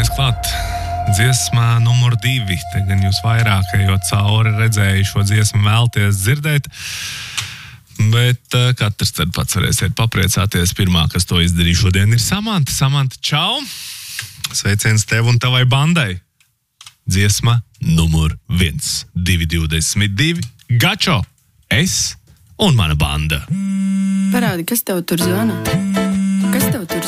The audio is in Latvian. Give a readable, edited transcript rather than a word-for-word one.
ķeramies klāt. Dziesmā numur 2. Te gan jūs vairāk, ejot cauri, redzēju šo dziesmu, vēlties dzirdēt. Bet katrs tad pats varēsiet papriecāties. Pirmā, kas to izdarīja šodien, ir Samanta. Samanta, čau! Sveiciens tev un tavai bandai. Dziesma numur 1. 222. Gačo! Es un mana banda. Parādi, kas tev tur zvana? Kas tev tur